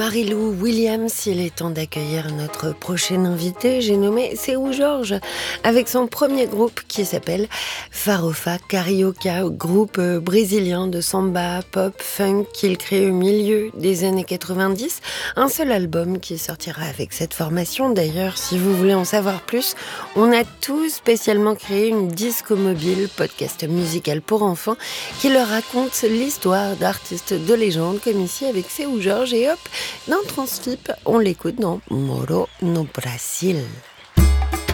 Marie-Lou Williams, il est temps d'accueillir notre prochain invité, j'ai nommé Seu Jorge, avec son premier groupe qui s'appelle Farofa Carioca, groupe brésilien de samba, pop, funk qu'il crée au milieu des années 90. Un seul album qui sortira avec cette formation. D'ailleurs, si vous voulez en savoir plus, on a tout spécialement créé une disco mobile, podcast musical pour enfants, qui leur raconte l'histoire d'artistes de légende, comme ici avec Seu Jorge. Et hop, dans Transfip, on l'écoute dans Moro no Brasil.